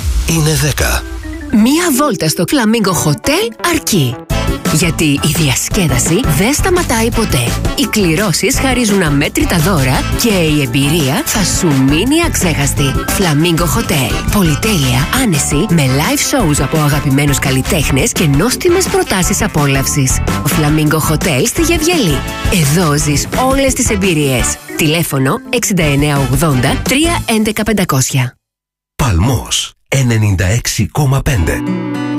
είναι 10. Μία βόλτα στο Flamingo Hotel αρκεί. Γιατί η διασκέδαση δεν σταματάει ποτέ. Οι κληρώσεις χαρίζουν αμέτρητα δώρα και η εμπειρία θα σου μείνει αξέχαστη. Flamingo Hotel. Πολυτέλεια, άνεση, με live shows από αγαπημένους καλλιτέχνες και νόστιμες προτάσεις απόλαυσης. Flamingo Hotel στη Γευγελή. Εδώ ζεις όλες τις εμπειρίες. Τηλέφωνο 6980 311 500. Παλμός 96,5.